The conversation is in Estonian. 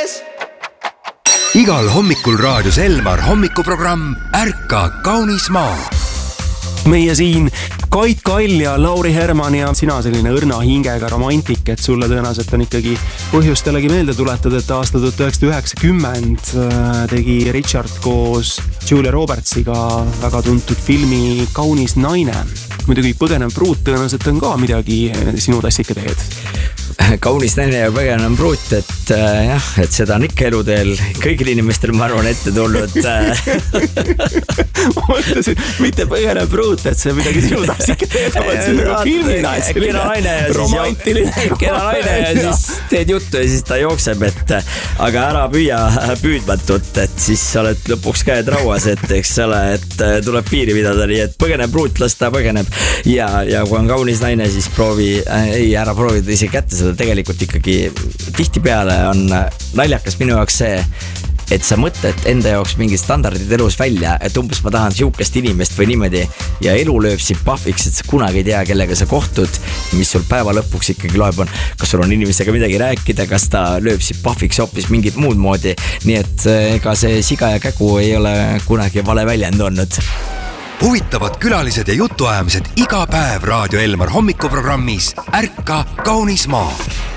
mees. Igal hommikul raadios Elmar hommikuprogramm Ärka kaunis maa. Meie siin Kait Kall ja Lauri Herman ja sina selline õrna hingega romantik, et sulle tõenäoliselt on ikkagi põhjustelegi meelde tuletada, et aasta 1990 tegi Richard koos Julia Robertsiga väga tuntud filmi Kaunis naine. Muidugi Põgenev pruut tõenäoliselt on ka midagi sinu tassike teed. Kaunis naine ja Põgenev pruut, et jah, et seda on ikka eluteel kõigil inimestel, ma arvan, ette tulnud. Ma mõtlesin, mitte Põgenev pruut, et see midagi sinu tassike teed, vaid see nagu filmina, et selline romantiline. Kena naine ja siis teed juttu ja siis ta jookseb, et aga ära püüa püüdmatut, et siis oled lõpuks käed rauas, et eks ole, et tuleb piiri pidada, nii et Põgenev pruut, las ta põgeneb. Ja kui on Kaunis naine, siis ära proovida ise kätte seda. Tegelikult ikkagi tihtipeale on naljakas minu jaoks see, et sa mõtled enda jaoks mingid standardid elus välja, et umbes ma tahan siukest inimest või niimoodi ja elu lööb sind pahviks, et sa kunagi ei tea, kellega sa kohtud, mis sul päeva lõpuks ikkagi loeb on, kas sul on inimesega midagi rääkida, kas ta lööb sind pahviks hoopis mingit muud moodi, nii et ega see siga ja kägu ei ole kunagi vale väljend olnud. Huvitavad külalised ja jutuajamised iga päev Raadio Elmar hommikuprogrammis Ärka kaunis maa.